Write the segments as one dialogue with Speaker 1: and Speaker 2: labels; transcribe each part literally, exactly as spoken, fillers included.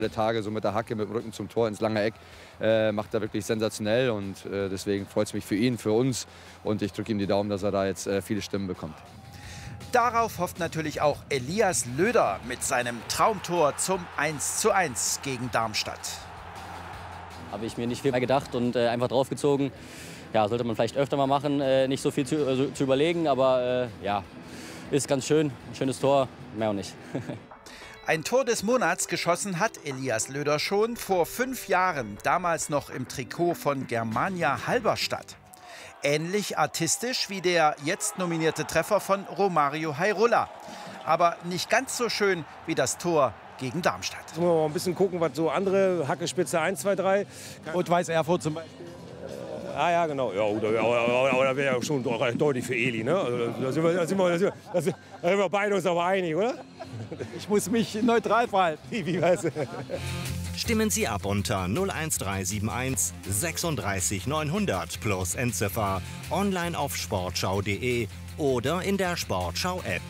Speaker 1: Tage so mit der Hacke, mit dem Rücken zum Tor ins lange Eck, äh, macht er wirklich sensationell und äh, deswegen freut es mich für ihn, für uns und ich drücke ihm die Daumen, dass er da jetzt äh, viele Stimmen bekommt.
Speaker 2: Darauf hofft natürlich auch Elias Löder mit seinem Traumtor zum eins zu eins gegen Darmstadt.
Speaker 3: Habe ich mir nicht viel mehr gedacht und äh, einfach draufgezogen. Ja, sollte man vielleicht öfter mal machen, äh, nicht so viel zu, äh, zu überlegen, aber äh, ja, ist ganz schön, ein schönes Tor, mehr auch nicht.
Speaker 2: Ein Tor des Monats geschossen hat Elias Löder schon vor fünf Jahren, damals noch im Trikot von Germania Halberstadt. Ähnlich artistisch wie der jetzt nominierte Treffer von Romario Hairola. Aber nicht ganz so schön wie das Tor gegen Darmstadt.
Speaker 4: Jetzt müssen wir mal ein bisschen gucken, was so andere Hacke Spitze eins, zwei, drei.
Speaker 5: Und Weiß Erfurt zum Beispiel.
Speaker 4: Ah ja, genau. Ja, aber da wäre ja schon deutlich für Eli. Ne? Also, da, sind wir, da, sind wir, da, sind wir, da sind wir beide uns aber einig, oder?
Speaker 5: Ich muss mich neutral verhalten.
Speaker 4: Wie, wie weißt du?
Speaker 6: Stimmen Sie ab unter null eins drei sieben eins sechsunddreißig neunhundert plus Endziffer, online auf sportschau punkt de oder in der Sportschau-App.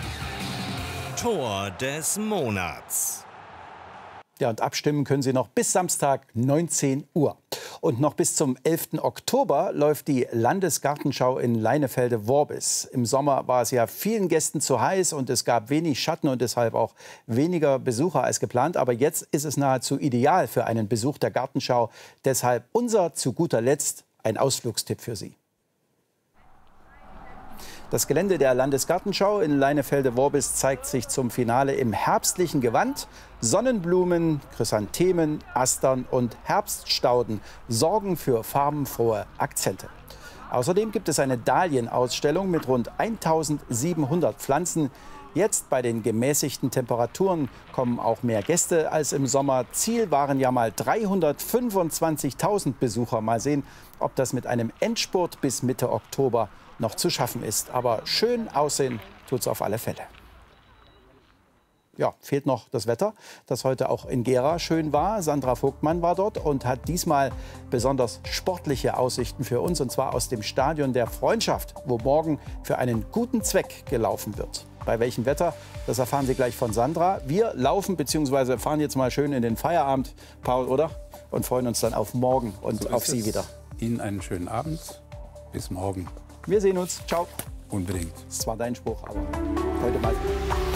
Speaker 6: Tor des Monats.
Speaker 7: Ja, und abstimmen können Sie noch bis Samstag neunzehn Uhr. Und noch bis zum elften Oktober läuft die Landesgartenschau in Leinefelde-Worbis. Im Sommer war es ja vielen Gästen zu heiß und es gab wenig Schatten und deshalb auch weniger Besucher als geplant. Aber jetzt ist es nahezu ideal für einen Besuch der Gartenschau. Deshalb unser zu guter Letzt ein Ausflugstipp für Sie. Das Gelände der Landesgartenschau in Leinefelde-Worbis zeigt sich zum Finale im herbstlichen Gewand. Sonnenblumen, Chrysanthemen, Astern und Herbststauden sorgen für farbenfrohe Akzente. Außerdem gibt es eine Dahlienausstellung mit rund eintausendsiebenhundert Pflanzen. Jetzt bei den gemäßigten Temperaturen kommen auch mehr Gäste als im Sommer. Ziel waren ja mal dreihundertfünfundzwanzigtausend Besucher. Mal sehen, ob das mit einem Endspurt bis Mitte Oktober noch zu schaffen ist. Aber schön aussehen tut es auf alle Fälle. Ja, fehlt noch das Wetter, das heute auch in Gera schön war. Sandra Vogtmann war dort und hat diesmal besonders sportliche Aussichten für uns. Und zwar aus dem Stadion der Freundschaft, wo morgen für einen guten Zweck gelaufen wird. Bei welchem Wetter, das erfahren Sie gleich von Sandra. Wir laufen bzw. fahren jetzt mal schön in den Feierabend, Paul, oder? Und freuen uns dann auf morgen und so auf Sie es. Wieder.
Speaker 8: Ihnen einen schönen Abend. Bis morgen.
Speaker 7: Wir sehen uns. Ciao.
Speaker 8: Unbedingt.
Speaker 7: Das war dein Spruch, aber heute mal.